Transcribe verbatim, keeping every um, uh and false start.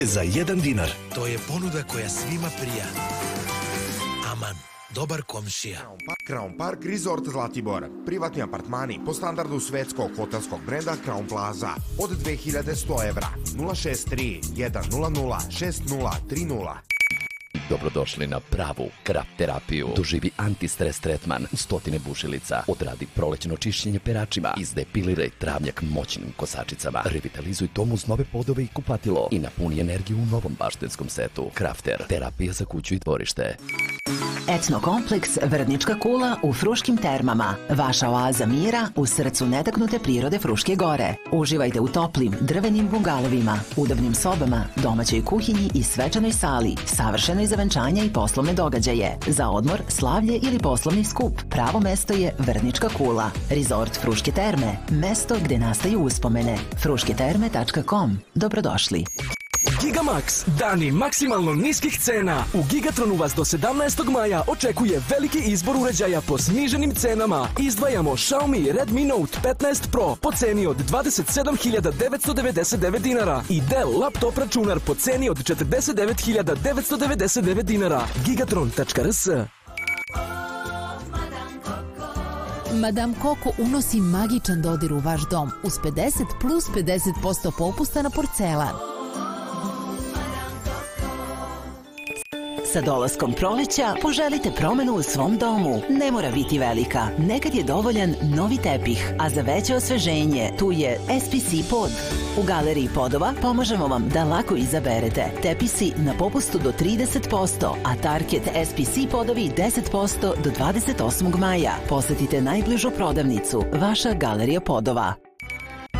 Za jedan dinar. To je ponuda koja svima prija. Aman, dobar komšija. Crown Park Resort Zlatibor. Privatni apartmani po standardu svetskog hotelskog brenda Crown Plaza. Od dve hiljade sto evra. nula šest tri jedan nula nula šest nula tri nula. Dobrodošli na pravu krap terapiju. Doživi antistres tretman u stotine bušilica. Odradi prolećno čišćenje peračima. Izdepiliraj travnjak moćnim kosačicama. Revitalizuj tomuz nove podove i kupatilo. I napuni energiju u novom baštenskom setu. Krafter. Terapija za kuću i dvorište. Etnokompleks Vrdnička kula u Fruškim termama. Vaša oaza mira u srcu netaknute prirode Fruške gore. Uživajte u toplim, drvenim bungalovima, udobnim sobama, domaćoj kuhinji i svečanoj sali, savršenoj za venčanja i poslovne događaje. Za odmor, slavlje ili poslovni skup, pravo mesto je Vrdnička kula. Resort Fruške terme, mesto gde nastaju uspomene. fruške terme tačka com. Dobrodošli. Gigamax, dani maksimalno niskih cena. U Gigatronu vas do sedamnaestog maja očekuje veliki izbor uređaja po sniženim cenama. Izdvajamo Xiaomi Redmi Note petnaest Pro po ceni od dvadeset sedam hiljada devetsto devedeset devet dinara i Dell laptop računar po ceni od četrdeset devet hiljada devetsto devedeset devet dinara. gigatron tačka r s. Madame Coco unosi magičan dodir u vaš dom uz pedeset plus pedeset posto popusta na porcelan. Sa dolaskom proleća poželite promenu u svom domu. Ne mora biti velika. Nekad je dovoljan novi tepih, a za veće osveženje tu je S P C pod. U galeriji podova pomažemo vam da lako izaberete. Tepisi na popustu do trideset posto, a Target S P C podovi deset posto do dvadeset osmog maja. Posetite najbližu prodavnicu. Vaša galerija podova.